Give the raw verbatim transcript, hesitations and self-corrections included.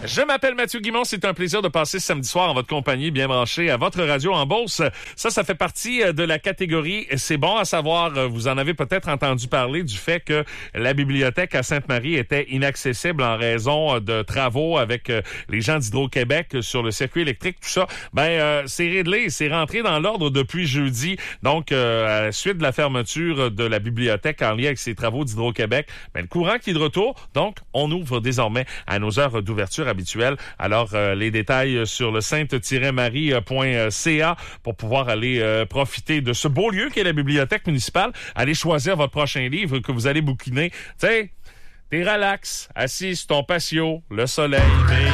Je m'appelle Mathieu Guimond, c'est un plaisir de passer ce samedi soir en votre compagnie, bien branché à votre radio en Beauce. Ça, ça fait partie de la catégorie. C'est bon à savoir, vous en avez peut-être entendu parler du fait que la bibliothèque à Sainte-Marie était inaccessible en raison de travaux avec les gens d'Hydro-Québec sur le circuit électrique, tout ça. Ben, euh, c'est réglé, c'est rentré dans l'ordre depuis jeudi. Donc, euh, à la suite de la fermeture de la bibliothèque en lien avec ces travaux d'Hydro-Québec, ben, le courant qui est de retour. Donc, on ouvre désormais à nos heures d'ouverture habituelles. Alors, euh, les détails sur le sainte marie point c a pour pouvoir aller euh, profiter de ce beau lieu qu'est la bibliothèque municipale. Allez choisir votre prochain livre que vous allez bouquiner. Tu sais, t'es relax, assis sur ton patio, le soleil brille.